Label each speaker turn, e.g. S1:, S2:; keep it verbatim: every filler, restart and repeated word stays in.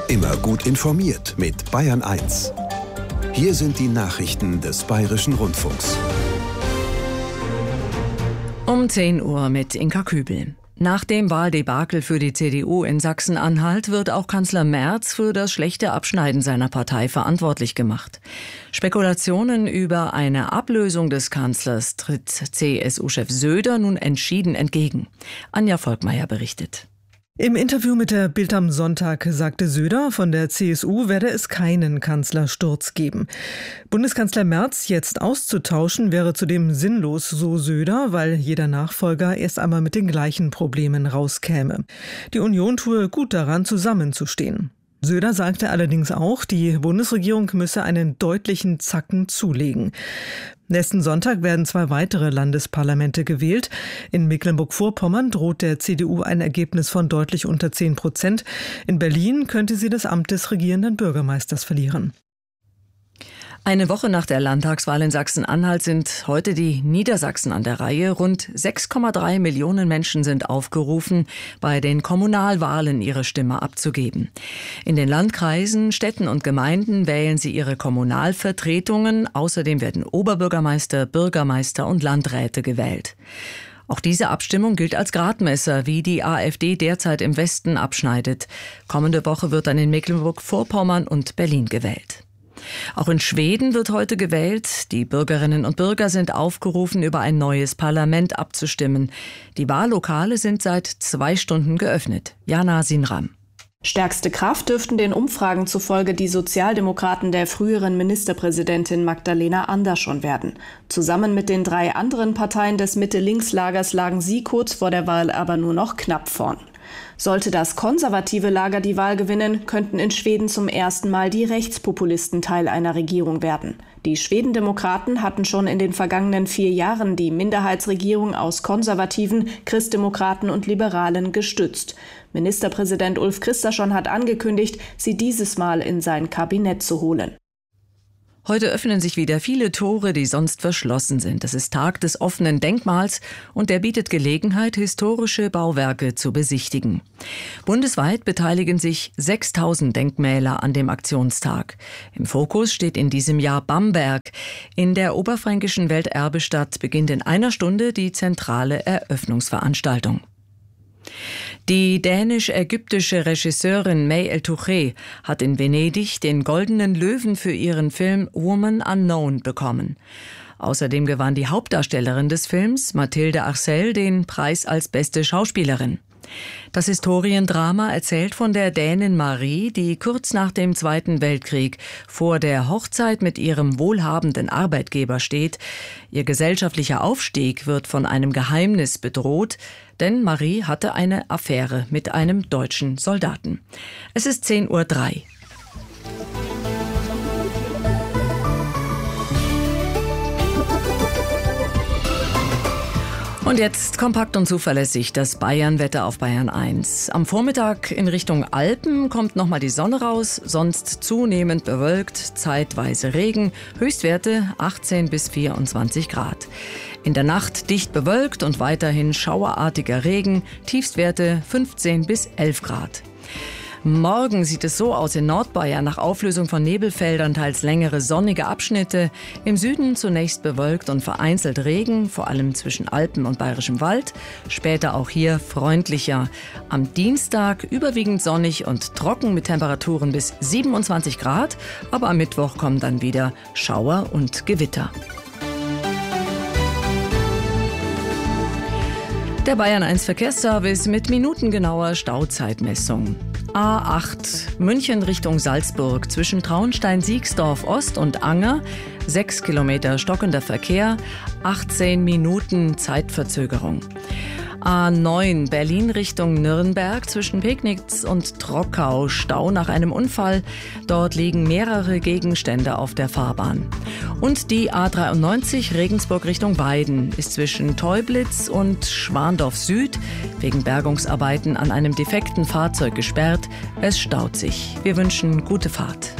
S1: Immer gut informiert mit Bayern eins. Hier sind die Nachrichten des Bayerischen Rundfunks.
S2: Um zehn Uhr mit Inka Kübel. Nach dem Wahldebakel für die C D U in Sachsen-Anhalt wird auch Kanzler Merz für das schlechte Abschneiden seiner Partei verantwortlich gemacht. Spekulationen über eine Ablösung des Kanzlers tritt C S U-Chef Söder nun entschieden entgegen. Anja Volkmeier berichtet.
S3: Im Interview mit der Bild am Sonntag sagte Söder, von der C S U werde es keinen Kanzlersturz geben. Bundeskanzler Merz jetzt auszutauschen wäre zudem sinnlos, so Söder, weil jeder Nachfolger erst einmal mit den gleichen Problemen rauskäme. Die Union tue gut daran, zusammenzustehen. Söder sagte allerdings auch, die Bundesregierung müsse einen deutlichen Zacken zulegen. Nächsten Sonntag werden zwei weitere Landesparlamente gewählt. In Mecklenburg-Vorpommern droht der C D U ein Ergebnis von deutlich unter zehn Prozent. In Berlin könnte sie das Amt des regierenden Bürgermeisters verlieren.
S2: Eine Woche nach der Landtagswahl in Sachsen-Anhalt sind heute die Niedersachsen an der Reihe. Rund sechs Komma drei Millionen Menschen sind aufgerufen, bei den Kommunalwahlen ihre Stimme abzugeben. In den Landkreisen, Städten und Gemeinden wählen sie ihre Kommunalvertretungen. Außerdem werden Oberbürgermeister, Bürgermeister und Landräte gewählt. Auch diese Abstimmung gilt als Gradmesser, wie die AfD derzeit im Westen abschneidet. Kommende Woche wird dann in Mecklenburg-Vorpommern und Berlin gewählt. Auch in Schweden wird heute gewählt. Die Bürgerinnen und Bürger sind aufgerufen, über ein neues Parlament abzustimmen. Die Wahllokale sind seit zwei Stunden geöffnet. Jana Sinram.
S4: Stärkste Kraft dürften den Umfragen zufolge die Sozialdemokraten der früheren Ministerpräsidentin Magdalena Andersson werden. Zusammen mit den drei anderen Parteien des Mitte-Links-Lagers lagen sie kurz vor der Wahl aber nur noch knapp vorn. Sollte das konservative Lager die Wahl gewinnen, könnten in Schweden zum ersten Mal die Rechtspopulisten Teil einer Regierung werden. Die Schwedendemokraten hatten schon in den vergangenen vier Jahren die Minderheitsregierung aus Konservativen, Christdemokraten und Liberalen gestützt. Ministerpräsident Ulf Kristersson hat angekündigt, sie dieses Mal in sein Kabinett zu holen.
S2: Heute öffnen sich wieder viele Tore, die sonst verschlossen sind. Es ist Tag des offenen Denkmals und der bietet Gelegenheit, historische Bauwerke zu besichtigen. Bundesweit beteiligen sich sechstausend Denkmäler an dem Aktionstag. Im Fokus steht in diesem Jahr Bamberg. In der oberfränkischen Welterbestadt beginnt in einer Stunde die zentrale Eröffnungsveranstaltung. Die dänisch-ägyptische Regisseurin May El-Touché hat in Venedig den Goldenen Löwen für ihren Film Woman Unknown bekommen. Außerdem gewann die Hauptdarstellerin des Films, Mathilde Arcel, den Preis als beste Schauspielerin. Das Historiendrama erzählt von der Dänin Marie, die kurz nach dem Zweiten Weltkrieg vor der Hochzeit mit ihrem wohlhabenden Arbeitgeber steht. Ihr gesellschaftlicher Aufstieg wird von einem Geheimnis bedroht, denn Marie hatte eine Affäre mit einem deutschen Soldaten. Es ist zehn Uhr drei. Und jetzt kompakt und zuverlässig das Bayern-Wetter auf Bayern eins. Am Vormittag in Richtung Alpen kommt nochmal die Sonne raus, sonst zunehmend bewölkt, zeitweise Regen, Höchstwerte achtzehn bis vierundzwanzig Grad. In der Nacht dicht bewölkt und weiterhin schauerartiger Regen, Tiefstwerte fünfzehn bis elf Grad. Morgen sieht es so aus in Nordbayern nach Auflösung von Nebelfeldern, teils längere sonnige Abschnitte. Im Süden zunächst bewölkt und vereinzelt Regen, vor allem zwischen Alpen und Bayerischem Wald. Später auch hier freundlicher. Am Dienstag überwiegend sonnig und trocken mit Temperaturen bis siebenundzwanzig Grad. Aber am Mittwoch kommen dann wieder Schauer und Gewitter. Der Bayern eins Verkehrsservice mit minutengenauer Stauzeitmessung. A acht München Richtung Salzburg zwischen Traunstein-Siegsdorf Ost und Anger. Sechs Kilometer stockender Verkehr, achtzehn Minuten Zeitverzögerung. A neun Berlin Richtung Nürnberg zwischen Pegnitz und Trockau. Stau nach einem Unfall. Dort liegen mehrere Gegenstände auf der Fahrbahn. Und die A dreiundneunzig Regensburg Richtung Weiden ist zwischen Teublitz und Schwandorf Süd wegen Bergungsarbeiten an einem defekten Fahrzeug gesperrt. Es staut sich. Wir wünschen gute Fahrt.